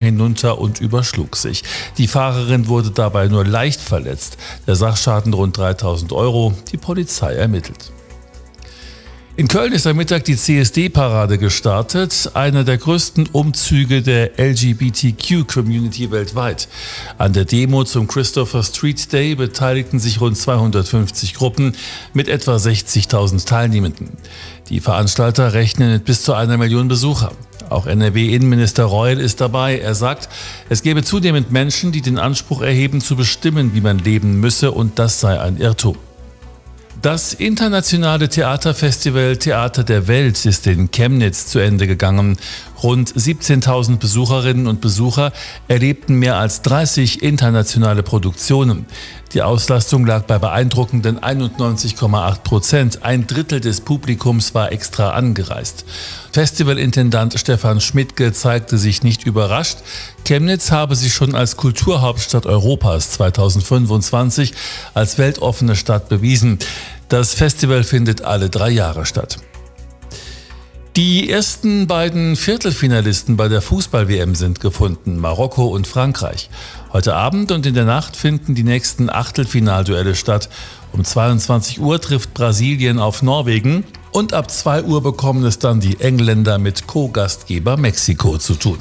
hinunter und überschlug sich. Die Fahrerin wurde dabei nur leicht verletzt. Der Sachschaden rund 3.000 €. Die Polizei ermittelt. In Köln ist am Mittag die CSD-Parade gestartet, einer der größten Umzüge der LGBTQ-Community weltweit. An der Demo zum Christopher Street Day beteiligten sich rund 250 Gruppen mit etwa 60.000 Teilnehmenden. Die Veranstalter rechnen mit bis zu 1 Million Besucher. Auch NRW-Innenminister Reul ist dabei. Er sagt, es gebe zunehmend Menschen, die den Anspruch erheben, zu bestimmen, wie man leben müsse, und das sei ein Irrtum. Das internationale Theaterfestival Theater der Welt ist in Chemnitz zu Ende gegangen. Rund 17.000 Besucherinnen und Besucher erlebten mehr als 30 internationale Produktionen. Die Auslastung lag bei beeindruckenden 91,8%. 1/3 des Publikums war extra angereist. Festivalintendant Stefan Schmidtke zeigte sich nicht überrascht. Chemnitz habe sich schon als Kulturhauptstadt Europas 2025 als weltoffene Stadt bewiesen. Das Festival findet alle 3 Jahre statt. Die ersten beiden Viertelfinalisten bei der Fußball-WM sind gefunden, Marokko und Frankreich. Heute Abend und in der Nacht finden die nächsten Achtelfinalduelle statt. Um 22 Uhr trifft Brasilien auf Norwegen und ab 2 Uhr bekommen es dann die Engländer mit Co-Gastgeber Mexiko zu tun.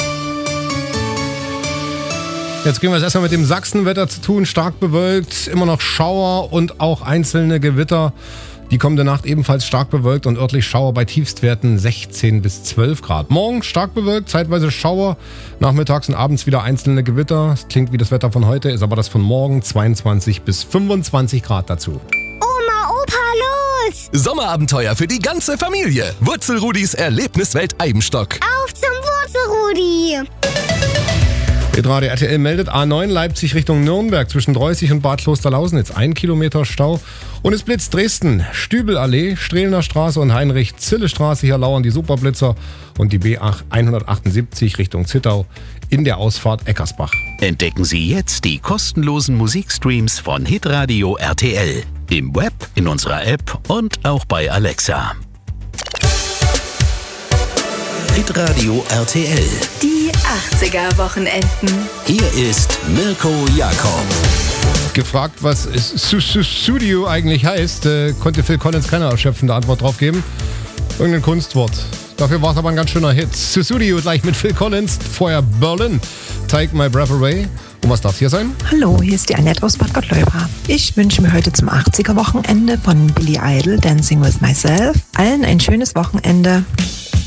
Jetzt kriegen wir es erstmal mit dem Sachsenwetter zu tun. Stark bewölkt, immer noch Schauer und auch einzelne Gewitter. Die kommende Nacht ebenfalls stark bewölkt und örtlich Schauer bei Tiefstwerten 16 bis 12 Grad. Morgen stark bewölkt, zeitweise Schauer, nachmittags und abends wieder einzelne Gewitter. Das klingt wie das Wetter von heute, ist aber das von morgen 22 bis 25 Grad dazu. Oma, Opa, los! Sommerabenteuer für die ganze Familie. Wurzelrudis Erlebniswelt Eibenstock. Auf zum Wurzelrudi! Radio RTL meldet A9 Leipzig Richtung Nürnberg zwischen Dreußig und Bad Klosterlausenitz 1 Kilometer Stau. Und es blitzt Dresden, Stübelallee, Strehlener Straße und Heinrich-Zille-Straße. Hier lauern die Superblitzer und die B178 Richtung Zittau in der Ausfahrt Eckersbach. Entdecken Sie jetzt die kostenlosen Musikstreams von Hitradio RTL. Im Web, in unserer App und auch bei Alexa. Hitradio RTL. Die 80er-Wochenenden. Hier ist Mirko Jakob. Gefragt, was Studio eigentlich heißt, konnte Phil Collins keine erschöpfende Antwort drauf geben. Irgendein Kunstwort. Dafür war es aber ein ganz schöner Hit. Studio gleich mit Phil Collins, vorher Berlin, Take My Breath Away. Und was darf hier sein? Hallo, hier ist die Annette aus Bad Gottleuba. Ich wünsche mir heute zum 80er-Wochenende von Billy Idol, Dancing with Myself, allen ein schönes Wochenende.